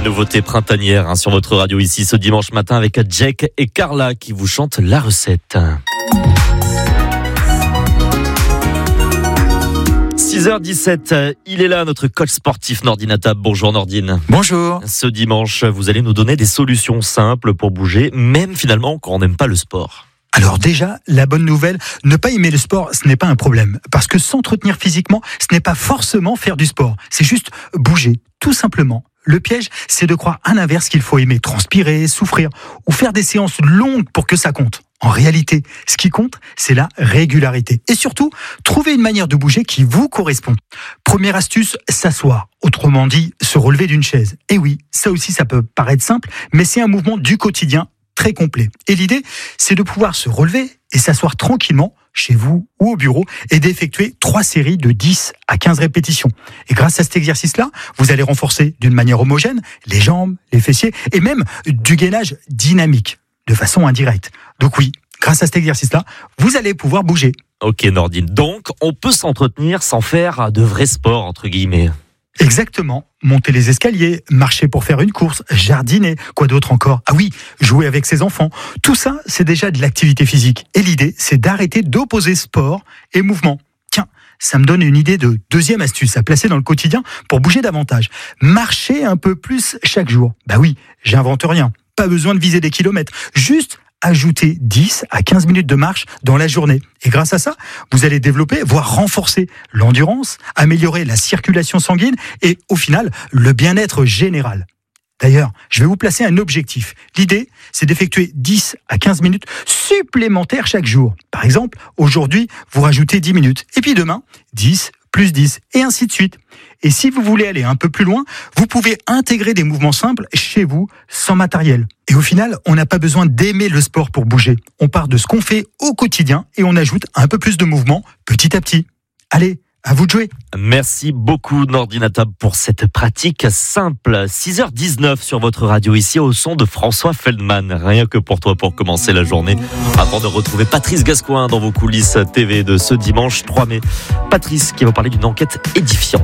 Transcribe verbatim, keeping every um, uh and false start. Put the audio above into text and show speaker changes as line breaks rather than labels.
Nouveauté printanière hein, sur votre radio ici ce dimanche matin avec Jack et Carla qui vous chantent la recette. six heures dix-sept, il est là notre coach sportif Nordine Atab. Bonjour Nordine.
Bonjour.
Ce dimanche, vous allez nous donner des solutions simples pour bouger, même finalement quand on n'aime pas le sport.
Alors déjà, la bonne nouvelle, ne pas aimer le sport, ce n'est pas un problème. Parce que s'entretenir physiquement, ce n'est pas forcément faire du sport. C'est juste bouger, tout simplement. Le piège, c'est de croire à l'inverse qu'il faut aimer transpirer, souffrir ou faire des séances longues pour que ça compte. En réalité, ce qui compte, c'est la régularité. Et surtout, trouver une manière de bouger qui vous correspond. Première astuce, s'asseoir. Autrement dit, se relever d'une chaise. Et oui, ça aussi, ça peut paraître simple, mais c'est un mouvement du quotidien très complet. Et l'idée, c'est de pouvoir se relever et s'asseoir tranquillement chez vous ou au bureau et d'effectuer trois séries de dix à quinze répétitions. Et grâce à cet exercice-là, vous allez renforcer d'une manière homogène les jambes, les fessiers et même du gainage dynamique de façon indirecte. Donc oui, grâce à cet exercice-là, vous allez pouvoir bouger.
Ok Nordine, donc on peut s'entretenir sans faire de vrai sport entre guillemets.
Exactement. Monter les escaliers, marcher pour faire une course, jardiner, quoi d'autre encore? Ah oui, jouer avec ses enfants. Tout ça, c'est déjà de l'activité physique. Et l'idée, c'est d'arrêter d'opposer sport et mouvement. Tiens, ça me donne une idée de deuxième astuce à placer dans le quotidien pour bouger davantage. Marcher un peu plus chaque jour. Bah oui, j'invente rien. Pas besoin de viser des kilomètres. Juste ajouter dix à quinze minutes de marche dans la journée. Et grâce à ça, vous allez développer, voire renforcer l'endurance, améliorer la circulation sanguine et, au final, le bien-être général. D'ailleurs, je vais vous placer un objectif. L'idée, c'est d'effectuer dix à quinze minutes supplémentaires chaque jour. Par exemple, aujourd'hui, vous rajoutez dix minutes. Et puis demain, dix plus dix, et ainsi de suite. Et si vous voulez aller un peu plus loin, vous pouvez intégrer des mouvements simples chez vous, sans matériel. Et au final, on n'a pas besoin d'aimer le sport pour bouger. On part de ce qu'on fait au quotidien et on ajoute un peu plus de mouvement petit à petit. Allez, à vous de jouer.
Merci beaucoup Nordine Atab pour cette pratique simple. six heures dix-neuf sur votre radio ici au son de François Feldman. Rien que pour toi pour commencer la journée. Avant de retrouver Patrice Gascoin dans vos coulisses T V de ce dimanche trois mai. Patrice qui va parler d'une enquête édifiante.